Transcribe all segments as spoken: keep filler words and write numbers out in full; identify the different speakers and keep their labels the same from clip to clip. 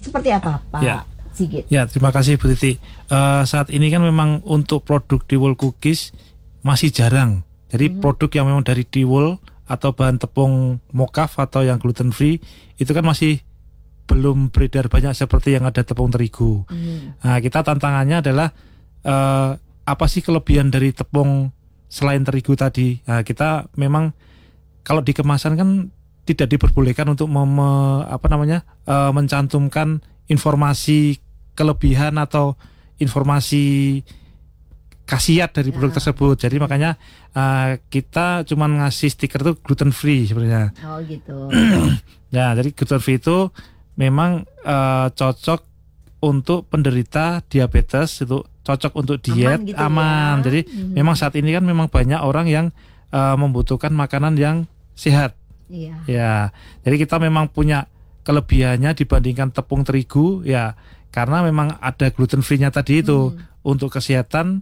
Speaker 1: seperti apa Pak
Speaker 2: Ya.
Speaker 1: Sigit?
Speaker 2: Ya, terima kasih Bu Titi. Uh, saat ini kan memang untuk produk Dewol Cookies masih jarang. Jadi hmm. produk yang memang dari Dewol atau bahan tepung mocaf atau yang gluten free itu kan masih belum beredar banyak seperti yang ada tepung terigu. Hmm. Nah, kita tantangannya adalah uh, apa sih kelebihan dari tepung selain terigu tadi? Nah, kita memang kalau di kemasan kan tidak diperbolehkan untuk mem, apa namanya uh, mencantumkan informasi kelebihan atau informasi khasiat dari produk ya. tersebut. Jadi makanya uh, kita cuma ngasih stiker itu gluten free sebenarnya.
Speaker 1: Oh gitu.
Speaker 2: Ya, jadi gluten free itu memang uh, cocok untuk penderita diabetes, itu cocok untuk diet, aman. Gitu aman. Ya? Jadi hmm. memang saat ini kan memang banyak orang yang uh, membutuhkan makanan yang sehat.
Speaker 1: Iya.
Speaker 2: Ya, jadi kita memang punya kelebihannya dibandingkan tepung terigu ya, karena memang ada gluten free-nya tadi itu hmm. untuk kesehatan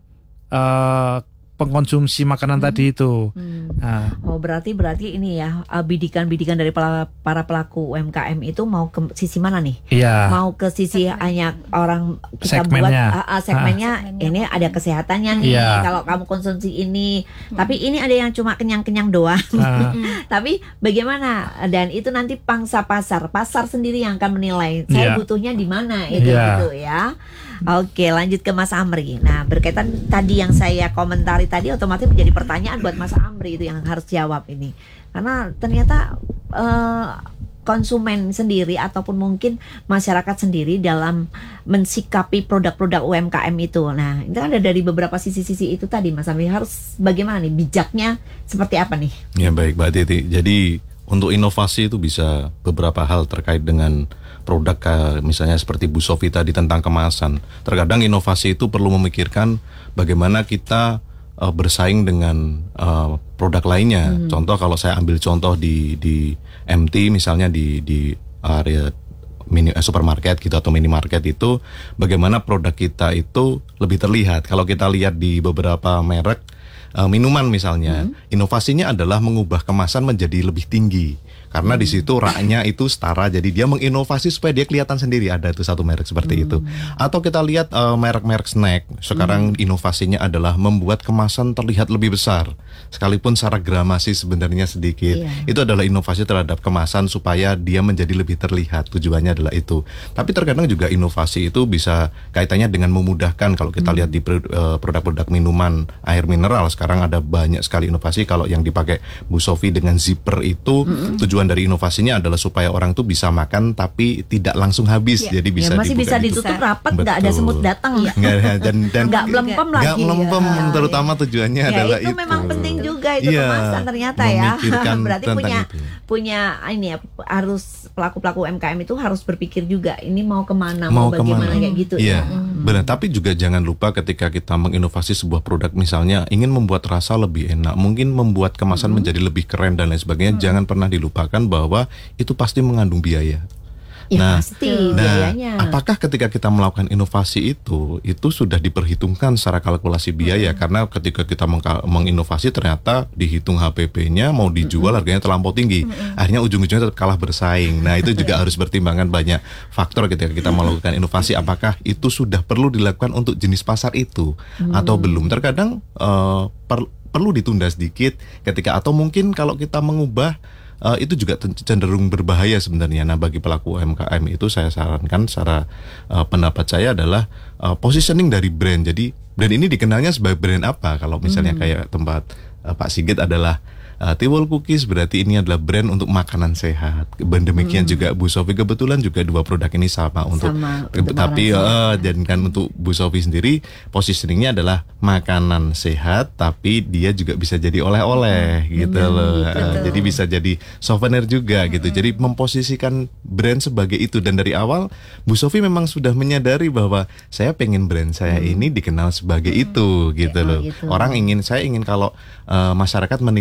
Speaker 2: uh, pengkonsumsi makanan hmm. tadi itu.
Speaker 1: Hmm.
Speaker 2: Nah.
Speaker 1: Oh berarti berarti ini ya bidikan-bidikan dari para, para pelaku U M K M itu mau ke sisi mana nih?
Speaker 2: Iya.
Speaker 1: Mau ke sisi hanya orang kita
Speaker 2: segmennya.
Speaker 1: buat uh, uh, segmennya ah. ini ada kesehatannya nih. Iya. Kalau kamu konsumsi ini, hmm. tapi ini ada yang cuma kenyang-kenyang doang. Ah. Tapi bagaimana? Dan itu nanti pangsa pasar, pasar sendiri yang akan menilai. Saya yeah. butuhnya di mana itu
Speaker 2: yeah.
Speaker 1: gitu ya. Oke, lanjut ke Mas Amri. Nah, berkaitan tadi yang saya komentari tadi otomatis menjadi pertanyaan buat Mas Amri itu yang harus jawab ini. Karena ternyata uh, konsumen sendiri ataupun mungkin masyarakat sendiri dalam mensikapi produk-produk U M K M itu. Nah, itu ada dari beberapa sisi-sisi itu tadi Mas Amri, harus bagaimana nih bijaknya seperti apa nih?
Speaker 3: Ya baik Mbak Titi. Jadi untuk inovasi itu bisa beberapa hal terkait dengan produk misalnya seperti Bu Sofi tadi tentang kemasan. Terkadang inovasi itu perlu memikirkan bagaimana kita uh, bersaing dengan uh, produk lainnya. Hmm. Contoh kalau saya ambil contoh di di M T misalnya di di area mini eh, supermarket gitu atau minimarket itu, bagaimana produk kita itu lebih terlihat. Kalau kita lihat di beberapa merek uh, minuman misalnya, hmm. inovasinya adalah mengubah kemasan menjadi lebih tinggi. Karena hmm. di situ raknya itu setara, jadi dia menginovasi supaya dia kelihatan sendiri, ada itu satu merek seperti hmm. itu. Atau kita lihat uh, merek-merek snack, sekarang hmm. inovasinya adalah membuat kemasan terlihat lebih besar, sekalipun secara gramasi sebenarnya sedikit. Yeah. Itu adalah inovasi terhadap kemasan supaya dia menjadi lebih terlihat. Tujuannya adalah itu. Tapi terkadang juga inovasi itu bisa kaitannya dengan memudahkan. Kalau kita hmm. lihat di uh, produk-produk minuman air mineral, sekarang ada banyak sekali inovasi. Kalau yang dipakai Bu Sofi dengan zipper itu, hmm. tujuan dari inovasinya adalah supaya orang tuh bisa makan tapi tidak langsung habis, ya. Jadi bisa
Speaker 1: ya, masih bisa
Speaker 3: gitu.
Speaker 1: ditutup rapat, nggak ada semut datang ya.
Speaker 3: dan dan
Speaker 1: nggak melempem lagi.
Speaker 3: Nggak melempem, ya. Terutama tujuannya
Speaker 1: ya,
Speaker 3: adalah
Speaker 1: itu. Itu memang penting juga itu ya, kemasan ternyata ya. Berarti punya itu. punya ini ya, harus pelaku-pelaku U M K M itu harus berpikir juga ini mau kemana, mau, mau bagaimana kemana. Kayak gitu
Speaker 3: ya.
Speaker 1: ya.
Speaker 3: Hmm. Benar, tapi juga jangan lupa ketika kita menginovasi sebuah produk misalnya ingin membuat rasa lebih enak, mungkin membuat kemasan hmm. menjadi lebih keren dan lain sebagainya, hmm. jangan pernah dilupakan bahwa itu pasti mengandung biaya.
Speaker 1: Ya,
Speaker 3: nah,
Speaker 1: pasti
Speaker 3: nah,
Speaker 1: biayanya.
Speaker 3: Apakah ketika kita melakukan inovasi itu, itu sudah diperhitungkan secara kalkulasi biaya? Hmm. Karena ketika kita meng- menginovasi ternyata dihitung H P P-nya mau dijual hmm. harganya terlampau tinggi. Hmm. Akhirnya ujung-ujungnya tetap kalah bersaing. Nah, itu juga harus pertimbangan banyak faktor ketika kita melakukan inovasi. Apakah itu sudah perlu dilakukan untuk jenis pasar itu hmm. atau belum? Terkadang uh, per- perlu ditunda sedikit ketika, atau mungkin kalau kita mengubah Uh, itu juga cenderung berbahaya sebenarnya. Nah, bagi pelaku U M K M itu saya sarankan secara uh, pendapat saya adalah uh, positioning dari brand. Jadi brand ini dikenalnya sebagai brand apa? Kalau misalnya hmm. kayak tempat uh, Pak Sigit adalah Uh, Dewol Cookies, berarti ini adalah brand untuk makanan sehat. Demikian hmm. juga Bu Sofi, kebetulan juga dua produk ini sama untuk,
Speaker 1: sama,
Speaker 3: ke, untuk tapi uh, dan kan untuk Bu Sofi sendiri positioningnya adalah makanan sehat, tapi dia juga bisa jadi oleh-oleh hmm. gitu hmm, loh. Uh, jadi bisa jadi souvenir juga hmm. gitu. Jadi memposisikan brand sebagai itu, dan dari awal Bu Sofi memang sudah menyadari bahwa saya pengen brand saya hmm. ini dikenal sebagai hmm. itu gitu ya, loh. Gitu. Orang ingin, saya ingin kalau uh, masyarakat menilai brand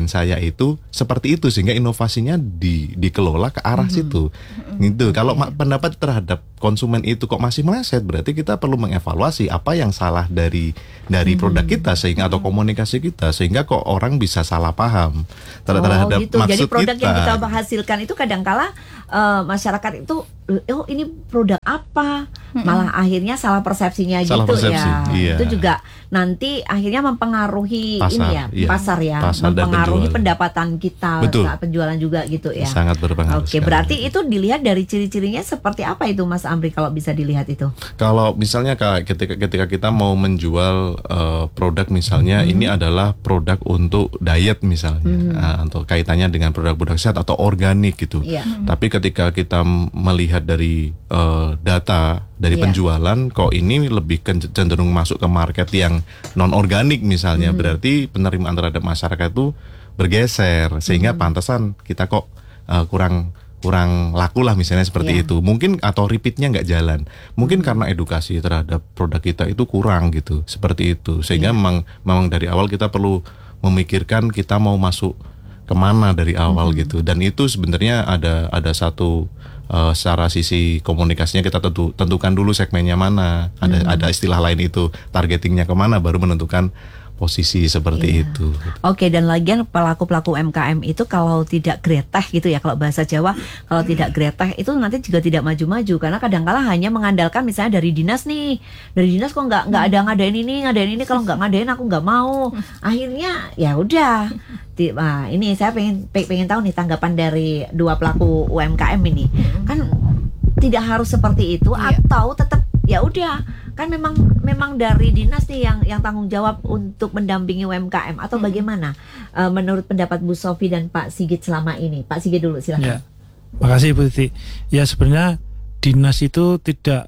Speaker 3: saya itu seperti itu, sehingga inovasinya di, dikelola ke arah mm-hmm. situ. Mm-hmm. Gitu. Okay. Kalau ma- pendapat terhadap konsumen itu kok masih meleset, berarti kita perlu mengevaluasi apa yang salah dari dari mm-hmm. produk kita sehingga atau komunikasi kita sehingga kok orang bisa salah paham terhadap
Speaker 1: oh, gitu.
Speaker 3: maksud
Speaker 1: Jadi produk
Speaker 3: kita.
Speaker 1: yang kita hasilkan itu kadangkala uh, masyarakat itu oh ini produk apa, mm-hmm. malah akhirnya salah persepsinya
Speaker 3: salah
Speaker 1: gitu
Speaker 3: persepsi,
Speaker 1: ya.
Speaker 3: Iya.
Speaker 1: Itu juga nanti akhirnya mempengaruhi
Speaker 3: pasar,
Speaker 1: ini ya
Speaker 3: iya.
Speaker 1: pasar ya,
Speaker 3: pasar
Speaker 1: mempengaruhi pendapatan kita
Speaker 3: Betul.
Speaker 1: saat penjualan juga gitu ya.
Speaker 3: Sangat berpengaruh.
Speaker 1: Oke, berarti itu dilihat dari ciri-cirinya seperti apa itu Mas Amri kalau bisa dilihat itu?
Speaker 3: Kalau misalnya ketika ketika kita mau menjual uh, produk misalnya hmm. ini adalah produk untuk diet misalnya hmm. uh, atau kaitannya dengan produk-produk sehat atau organik gitu.
Speaker 1: Yeah. Hmm.
Speaker 3: Tapi ketika kita melihat dari uh, data dari yeah. penjualan kok ini lebih cenderung masuk ke market yang non organik misalnya, hmm. berarti penerimaan terhadap masyarakat itu bergeser sehingga hmm. pantesan kita kok uh, kurang kurang laku lah misalnya seperti yeah. itu. Mungkin atau repeatnya nggak jalan. Mungkin hmm. karena edukasi terhadap produk kita itu kurang gitu, seperti itu. Sehingga yeah. memang memang dari awal kita perlu memikirkan kita mau masuk kemana dari awal hmm. gitu. Dan itu sebenarnya ada ada satu uh, secara sisi komunikasinya kita tentu tentukan dulu segmennya mana. Ada hmm. ada istilah lain itu targetingnya kemana, baru menentukan posisi seperti iya. itu.
Speaker 1: Oke, dan lagian pelaku-pelaku U M K M itu kalau tidak greteh gitu ya, kalau bahasa Jawa, kalau tidak greteh itu nanti juga tidak maju-maju karena kadang-kala hanya mengandalkan misalnya dari dinas nih, dari dinas kok nggak nggak ada ngadain ini, ngadain ini, kalau nggak ngadain aku nggak mau. Akhirnya ya udah. Nah, ini saya pengen pengen tahu nih tanggapan dari dua pelaku U M K M ini. Kan tidak harus seperti itu iya. atau tetap ya udah kan memang memang dari dinas nih yang yang tanggung jawab untuk mendampingi U M K M atau hmm. bagaimana uh, menurut pendapat Bu Sofi dan Pak Sigit selama ini? Pak Sigit dulu silakan. Ya.
Speaker 2: Makasih Bu Titi. Ya sebenarnya dinas itu tidak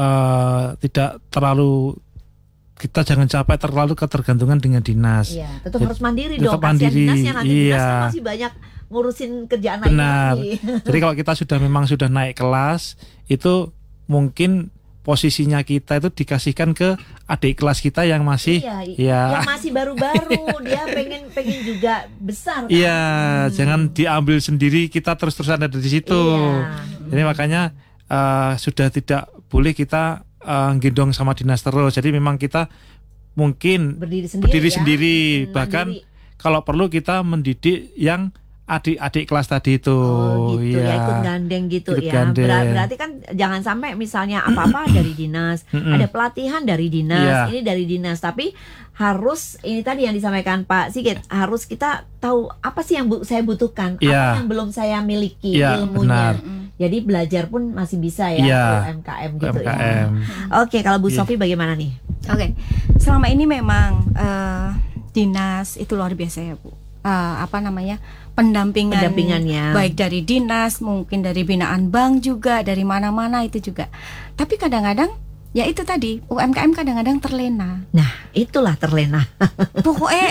Speaker 2: uh, tidak terlalu, kita jangan capek terlalu ketergantungan dengan dinas.
Speaker 1: Iya, tetap harus mandiri
Speaker 2: tetap
Speaker 1: dong.
Speaker 2: Mandiri.
Speaker 1: Dinasnya nanti
Speaker 2: Iya.
Speaker 1: dinas kan masih banyak ngurusin kerjaan lain
Speaker 2: Benar.
Speaker 1: lagi.
Speaker 2: Jadi kalau kita sudah memang sudah naik kelas itu mungkin posisinya kita itu dikasihkan ke adik kelas kita yang masih
Speaker 1: iya,
Speaker 2: ya
Speaker 1: yang masih baru-baru dia pengen pengen juga besar kan?
Speaker 2: Iya,
Speaker 1: hmm.
Speaker 2: jangan diambil sendiri kita terus-terusan ada di situ. Iya. Jadi makanya uh, sudah tidak boleh kita uh, gendong sama dinas terus. Jadi memang kita mungkin
Speaker 1: berdiri sendiri,
Speaker 2: berdiri
Speaker 1: ya?
Speaker 2: sendiri.
Speaker 1: Hmm,
Speaker 2: bahkan
Speaker 1: mandiri.
Speaker 2: Kalau perlu kita mendidik yang adik-adik kelas tadi itu.
Speaker 1: Oh gitu ya,
Speaker 2: ya
Speaker 1: ikut gandeng gitu
Speaker 2: ikut
Speaker 1: ya.
Speaker 2: Gandeng.
Speaker 1: Ber- berarti kan jangan sampai misalnya apa-apa dari dinas, ada pelatihan dari dinas, yeah. ini dari dinas, tapi harus ini tadi yang disampaikan Pak Sigit, harus kita tahu apa sih yang bu- saya butuhkan,
Speaker 2: yeah.
Speaker 1: apa yang belum saya miliki
Speaker 2: yeah,
Speaker 1: ilmunya.
Speaker 2: benar.
Speaker 1: Jadi belajar pun masih bisa ya,
Speaker 2: yeah.
Speaker 1: U M K M gitu
Speaker 2: U M K M.
Speaker 1: ya. Oke, kalau Bu yeah. Sofi bagaimana nih?
Speaker 4: Oke, selama ini memang uh, dinas itu luar biasa ya Bu. Uh, apa namanya pendampingan
Speaker 1: pendampingannya
Speaker 4: baik dari dinas, mungkin dari binaan bank juga, dari mana-mana itu juga. Tapi kadang-kadang ya itu tadi U M K M kadang-kadang terlena.
Speaker 1: Nah itulah terlena.
Speaker 4: Pokoknya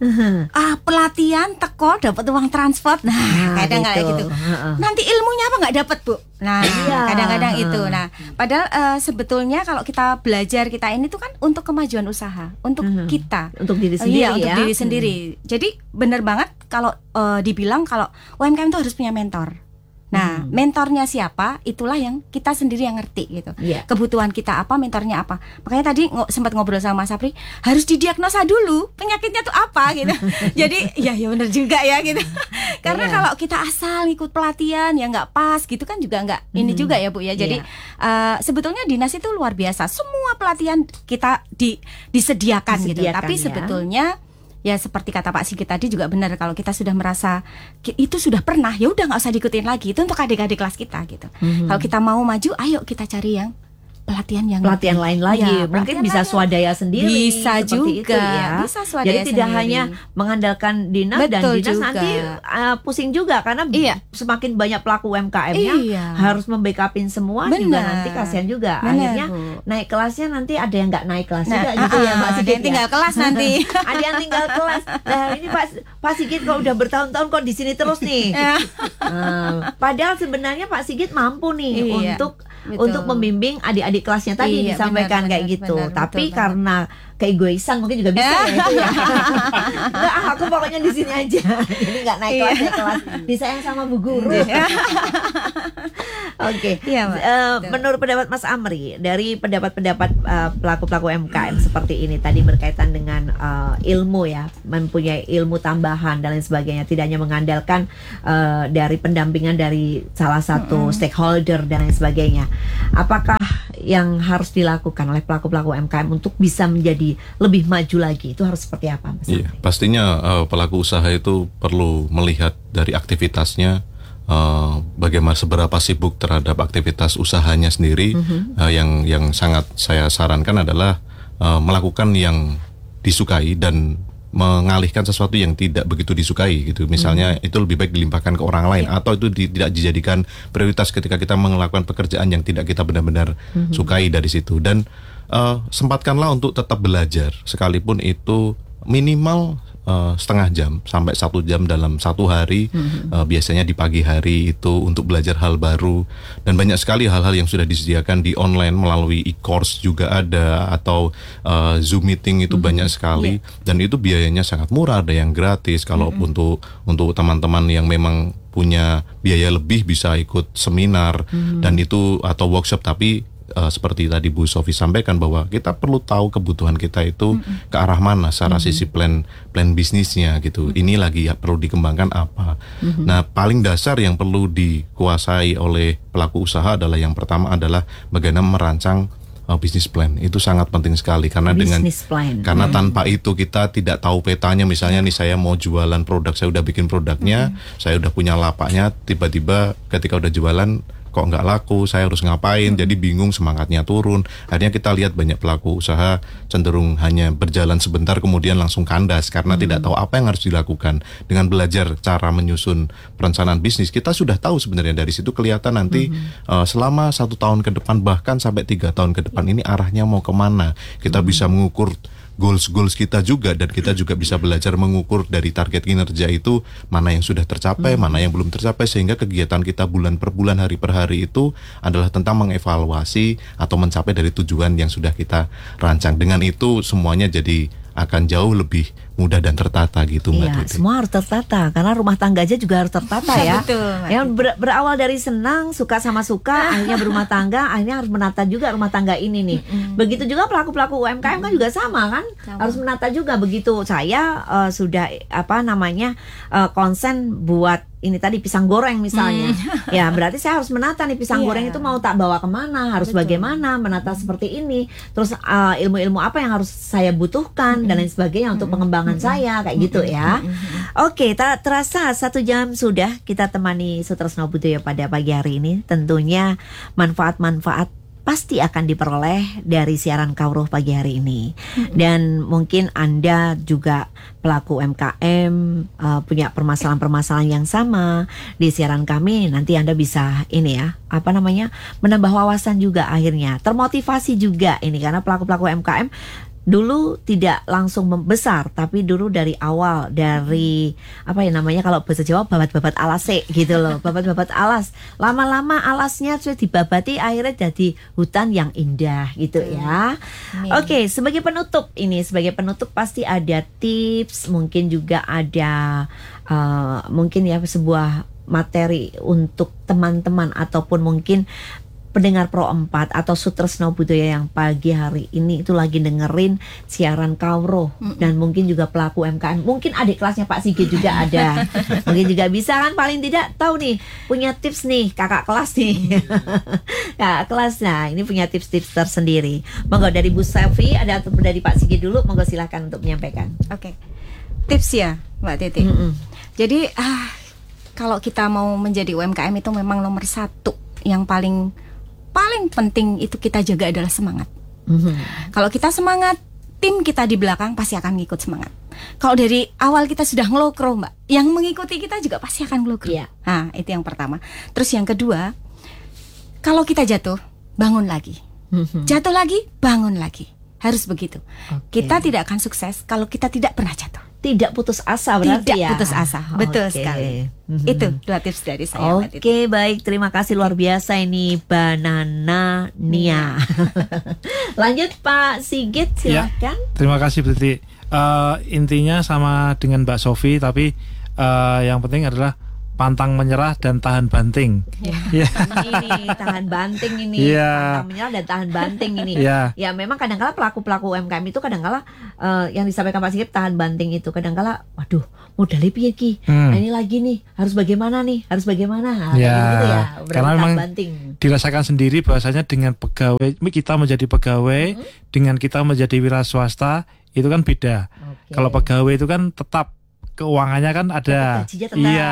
Speaker 4: ah pelatihan teko dapat uang transport. Nah, nah kadang kayak gitu. Uh-uh. Nanti ilmunya apa nggak dapat Bu? Nah iya. kadang-kadang itu. Nah padahal uh, sebetulnya kalau kita belajar kita ini tuh kan untuk kemajuan usaha, untuk uh-huh. kita,
Speaker 1: untuk diri
Speaker 4: uh,
Speaker 1: sendiri
Speaker 4: iya,
Speaker 1: ya.
Speaker 4: untuk diri sendiri. Hmm. Jadi benar banget kalau uh, dibilang kalau U M K M itu harus punya mentor. Nah, hmm. mentornya siapa? Itulah yang kita sendiri yang ngerti gitu. Yeah. Kebutuhan kita apa, mentornya apa. Makanya tadi ng- sempat ngobrol sama Mas Sapri, harus didiagnosa dulu penyakitnya tuh apa gitu. Jadi ya ya benar juga ya gitu. Karena yeah. kalau kita asal ikut pelatihan ya nggak pas gitu kan juga nggak hmm. ini juga ya Bu ya. Jadi yeah. uh, sebetulnya dinas itu luar biasa. Semua pelatihan kita di, disediakan, disediakan gitu. Tapi ya. sebetulnya ya seperti kata Pak Sigit tadi juga benar, kalau kita sudah merasa itu sudah pernah ya udah nggak usah diikutin lagi, itu untuk adik-adik kelas kita gitu. Mm-hmm. Kalau kita mau maju, ayo kita cari yang pelatihan yang
Speaker 1: pelatihan lain lagi, ya,
Speaker 4: pelatihan
Speaker 1: mungkin bisa
Speaker 4: lain.
Speaker 1: swadaya sendiri,
Speaker 4: bisa juga,
Speaker 1: itu ya.
Speaker 4: bisa swadaya
Speaker 1: Jadi tidak
Speaker 4: sendiri.
Speaker 1: hanya mengandalkan dinas. Betul, dan dinas juga. Nanti uh, pusing juga karena iya. semakin banyak pelaku U M K M-nya iya. harus membackup-in semua. Benar. Juga nanti kasihan juga. Benar, akhirnya Bu. Naik kelasnya nanti ada yang nggak naik kelas nah, juga gitu uh, ya Pak Sigit.
Speaker 4: Ada yang tinggal
Speaker 1: ya?
Speaker 4: kelas nanti.
Speaker 1: Ada yang tinggal kelas. Nah ini Pak Pak Sigit kalau udah bertahun-tahun kok di sini terus nih. uh, padahal sebenarnya Pak Sigit mampu nih iya. untuk Betul. untuk membimbing adik-adik kelasnya tadi iya, disampaikan benar, kayak benar, gitu. Benar, Tapi betul, karena keegoisan mungkin juga bisa ya itu ya. Enggak, aku pokoknya di sini aja. Jadi nggak naik kelas naik kelas. Disayang sama Bu Guru. Oke. Okay. Ya, uh, menurut pendapat Mas Amri, dari pendapat-pendapat uh, pelaku-pelaku U M K M seperti ini tadi berkaitan dengan uh, ilmu ya, mempunyai ilmu tambahan dan lain sebagainya, tidak hanya mengandalkan uh, dari pendampingan dari salah satu mm-hmm. stakeholder dan lain sebagainya. Apakah yang harus dilakukan oleh pelaku-pelaku U M K M untuk bisa menjadi lebih maju lagi? Itu harus seperti apa, Mas?
Speaker 3: Iya, pastinya uh, pelaku usaha itu perlu melihat dari aktivitasnya. Uh, bagaimana seberapa sibuk terhadap aktivitas usahanya sendiri. Mm-hmm. uh, yang yang sangat saya sarankan adalah uh, melakukan yang disukai dan mengalihkan sesuatu yang tidak begitu disukai gitu. Misalnya mm-hmm. itu lebih baik dilimpahkan ke orang lain, yeah. atau itu di, tidak dijadikan prioritas ketika kita melakukan pekerjaan yang tidak kita benar-benar mm-hmm. sukai dari situ. Dan uh, sempatkanlah untuk tetap belajar, sekalipun itu minimal Uh, setengah jam sampai satu jam dalam satu hari. Mm-hmm. uh, biasanya di pagi hari itu untuk belajar hal baru, dan banyak sekali hal-hal yang sudah disediakan di online melalui e-course juga ada, atau uh, Zoom meeting itu mm-hmm. banyak sekali, yeah. dan itu biayanya sangat murah, ada yang gratis. Kalau mm-hmm. untuk untuk teman-teman yang memang punya biaya lebih bisa ikut seminar mm-hmm. dan itu atau workshop, tapi Uh, seperti tadi Bu Sofi sampaikan bahwa kita perlu tahu kebutuhan kita itu mm-hmm. ke arah mana secara mm-hmm. sisi plan plan bisnisnya gitu. Mm-hmm. Ini lagi ya perlu dikembangkan apa. Mm-hmm. Nah, paling dasar yang perlu dikuasai oleh pelaku usaha adalah yang pertama adalah bagaimana merancang uh, bisnis plan. Itu sangat penting sekali karena business dengan plan. Karena mm-hmm. tanpa itu kita tidak tahu petanya. Misalnya nih saya mau jualan produk, saya udah bikin produknya, mm-hmm. saya udah punya lapaknya, tiba-tiba ketika udah jualan kok nggak laku, saya harus ngapain, hmm. jadi bingung, semangatnya turun. Akhirnya kita lihat banyak pelaku usaha cenderung hanya berjalan sebentar kemudian langsung kandas karena hmm. tidak tahu apa yang harus dilakukan. Dengan belajar cara menyusun perencanaan bisnis, kita sudah tahu sebenarnya dari situ kelihatan nanti hmm. uh, selama satu tahun ke depan bahkan sampai tiga tahun ke depan ini arahnya mau kemana. Kita hmm. bisa mengukur goals-goals kita juga, dan kita juga bisa belajar mengukur dari target kinerja itu mana yang sudah tercapai, hmm. mana yang belum tercapai, sehingga kegiatan kita bulan per bulan, hari per hari itu adalah tentang mengevaluasi atau mencapai dari tujuan yang sudah kita rancang. Dengan itu semuanya jadi akan jauh lebih mudah dan tertata gitu Mbak
Speaker 1: Iya,
Speaker 3: Titi.
Speaker 1: Semua harus tertata karena rumah tangga aja juga harus tertata ya.
Speaker 4: Betul,
Speaker 1: yang ber, berawal dari senang, suka sama suka, akhirnya berumah tangga, akhirnya harus menata juga rumah tangga ini nih. Mm-hmm. Begitu juga pelaku-pelaku U M K M kan juga sama kan, sama. Harus menata juga. Begitu saya uh, sudah apa namanya uh, konsen buat ini tadi pisang goreng misalnya, mm. ya berarti saya harus menata nih pisang yeah. goreng itu mau tak bawa kemana, harus Betul. Bagaimana, menata mm. seperti ini, terus uh, ilmu-ilmu apa yang harus saya butuhkan mm. dan lain sebagainya untuk mm. pengembangan mm. saya kayak mm. gitu ya. Mm. Oke, tak terasa satu jam sudah kita temani Soetresno Budoyo pada pagi hari ini. Tentunya manfaat-manfaat pasti akan diperoleh dari siaran Kawruh pagi hari ini. Dan mungkin Anda juga pelaku U M K M uh, punya permasalahan-permasalahan yang sama di siaran kami. Nanti Anda bisa ini ya, apa namanya, menambah wawasan juga, akhirnya termotivasi juga ini, karena pelaku-pelaku U M K M dulu tidak langsung membesar, tapi dulu dari awal, dari apa ya namanya kalau bahasa Jawa, babat-babat alase gitu loh, babat-babat alas. Lama-lama alasnya sudah dibabati, akhirnya jadi hutan yang indah gitu ya. Hmm. Oke, sebagai penutup ini, sebagai penutup pasti ada tips, mungkin juga ada uh, mungkin ya sebuah materi untuk teman-teman ataupun mungkin pendengar Pro empat atau Soetresno Budoyo yang pagi hari ini itu lagi dengerin siaran Kawruh, mm-mm. dan mungkin juga pelaku U M K M, mungkin adik kelasnya Pak Sigit juga ada, mungkin juga bisa kan, paling tidak tahu nih, punya tips nih kakak kelas nih, kakak kelas. Nah ini punya tips-tips tersendiri. Monggo dari Bu Selvi ada atau dari Pak Sigit dulu, monggo silakan untuk menyampaikan.
Speaker 4: Oke, okay. Tips ya Mbak Titi. Mm-mm. Jadi ah kalau kita mau menjadi U M K M itu memang nomor satu yang paling paling penting itu kita jaga adalah semangat. Mm-hmm. Kalau kita semangat, tim kita di belakang pasti akan ngikut semangat. Kalau dari awal kita sudah ngelokro Mbak, yang mengikuti kita juga pasti akan ngelokro. Yeah. Nah itu yang pertama. Terus yang kedua, kalau kita jatuh, bangun lagi. Mm-hmm. Jatuh lagi, bangun lagi. harus begitu.
Speaker 1: Okay.
Speaker 4: Kita tidak akan sukses kalau kita tidak pernah jatuh.
Speaker 1: Tidak putus asa berarti
Speaker 4: tidak
Speaker 1: ya.
Speaker 4: putus asa, betul
Speaker 1: Okay.
Speaker 4: sekali.
Speaker 1: Mm-hmm.
Speaker 4: Itu dua tips dari saya.
Speaker 1: Oke, okay, baik, terima kasih luar biasa ini Banana Nia. Lanjut Pak Sigit, silakan.
Speaker 2: Ya, terima kasih Titi. Uh, intinya sama dengan Mbak Sofi, tapi uh, yang penting adalah pantang menyerah dan tahan banting.
Speaker 1: Ya. Ya. Ini tahan banting ini.
Speaker 2: Ya.
Speaker 1: Pantang menyerah dan tahan banting ini.
Speaker 2: Ya.
Speaker 1: Ya memang kadang-kala pelaku-pelaku U M K M itu kadang-kala uh, yang disampaikan Pak Sigit tahan banting itu kadang-kala, waduh, modalnya piye ki? Hmm. Nah, ini lagi nih, harus bagaimana nih? Harus bagaimana? Nah,
Speaker 2: ya.
Speaker 1: Gitu ya.
Speaker 2: Karena memang
Speaker 1: banting.
Speaker 2: Dirasakan sendiri bahwasanya dengan pegawai kita menjadi pegawai, hmm. dengan kita menjadi wira swasta itu kan beda. Okay. Kalau pegawai itu kan tetap keuangannya kan ada, iya.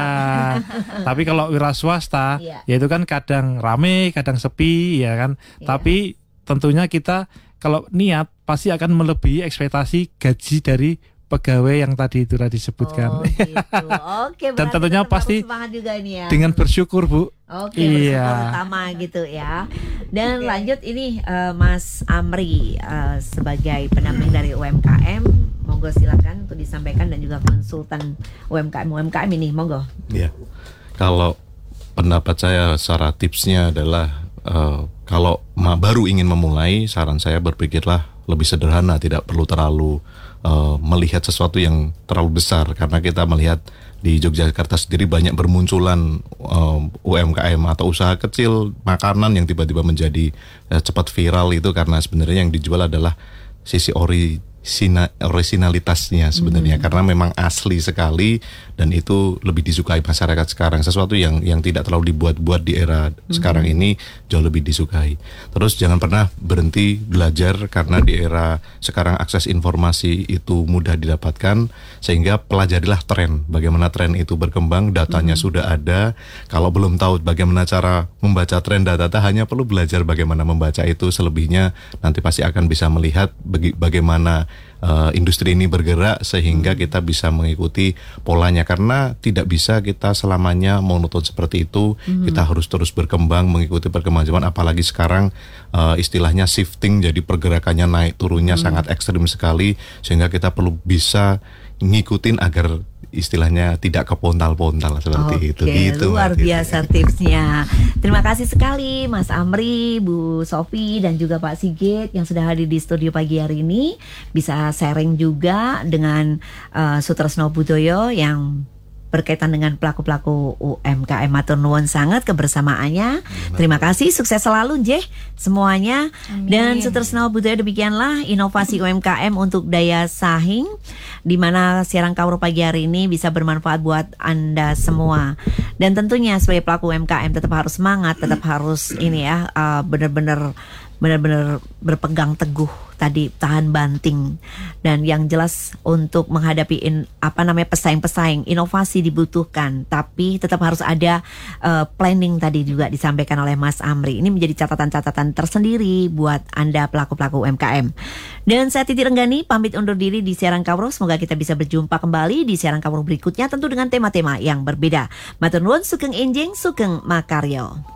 Speaker 2: Tapi kalau wira swasta, iya. Ya itu kan kadang rame, kadang sepi, ya kan. Iya. Tapi tentunya kita kalau niat pasti akan melebihi ekspektasi gaji dari pegawai yang tadi itu tadi disebutkan.
Speaker 1: Oh, gitu. Oke,
Speaker 2: dan tentunya pasti
Speaker 1: juga ini ya.
Speaker 2: Dengan bersyukur Bu.
Speaker 1: Oke, iya. Bersyukur utama gitu ya. Dan okay. Lanjut ini uh, Mas Amri uh, sebagai pendamping dari U M K M, monggo silakan untuk disampaikan dan juga konsultan U M K M U M K M ini, monggo.
Speaker 3: Iya. Kalau pendapat saya secara tipsnya adalah uh, kalau baru ingin memulai, saran saya berpikirlah lebih sederhana, tidak perlu terlalu Uh, melihat sesuatu yang terlalu besar, karena kita melihat di Yogyakarta sendiri banyak bermunculan uh, U M K M atau usaha kecil makanan yang tiba-tiba menjadi uh, cepat viral itu karena sebenarnya yang dijual adalah sisi ori Sina, orisinalitasnya sebenarnya, hmm. karena memang asli sekali dan itu lebih disukai masyarakat sekarang. Sesuatu yang yang tidak terlalu dibuat-buat di era hmm. sekarang ini jauh lebih disukai. Terus jangan pernah berhenti belajar, karena di era sekarang akses informasi itu mudah didapatkan, sehingga pelajarilah tren, bagaimana tren itu berkembang, datanya hmm. sudah ada. Kalau belum tahu bagaimana cara membaca tren data, hanya perlu belajar bagaimana membaca itu. Selebihnya nanti pasti akan bisa melihat baga- bagaimana Uh, industri ini bergerak sehingga kita bisa mengikuti polanya, karena tidak bisa kita selamanya monoton seperti itu. Mm-hmm. Kita harus terus berkembang mengikuti perkembangan zaman, apalagi sekarang uh, istilahnya shifting, jadi pergerakannya naik turunnya mm-hmm. sangat ekstrim sekali, sehingga kita perlu bisa ngikutin agar istilahnya tidak kepontal-pontal seperti
Speaker 1: Oke,
Speaker 3: itu. Gitu,
Speaker 1: luar biasa tipsnya. Terima kasih sekali Mas Amri, Bu Sofi, dan juga Pak Sigit yang sudah hadir di studio pagi hari ini. Bisa sharing juga dengan uh, Sutresno Budoyo yang berkaitan dengan pelaku-pelaku U M K M. Matur nuwun sangat kebersamaannya. Terima kasih, sukses selalu Jeh semuanya. Amin. Dan Sutresno Budoyo, demikianlah inovasi U M K M untuk daya saing, di mana siaran Kawruh pagi hari ini bisa bermanfaat buat Anda semua. Dan tentunya sebagai pelaku U M K M tetap harus semangat, tetap harus ini ya, uh, benar-benar benar-benar berpegang teguh tadi, tahan banting, dan yang jelas untuk menghadapi in, apa namanya pesaing-pesaing, inovasi dibutuhkan, tapi tetap harus ada uh, planning tadi juga disampaikan oleh Mas Amri. Ini menjadi catatan-catatan tersendiri buat Anda pelaku-pelaku U M K M. Dan saya Titi Renggani pamit undur diri di siaran Kawruh. Semoga kita bisa berjumpa kembali di siaran Kawruh berikutnya, tentu dengan tema-tema yang berbeda. Matur nuwun, sugeng enjing, sugeng makaryo.